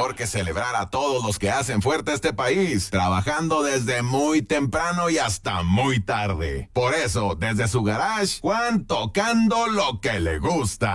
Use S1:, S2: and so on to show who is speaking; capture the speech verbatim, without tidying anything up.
S1: mejor que celebrar a todos los que hacen fuerte este país, trabajando desde muy temprano y hasta muy tarde. Por eso, desde su garage, Juan tocando lo que le gusta.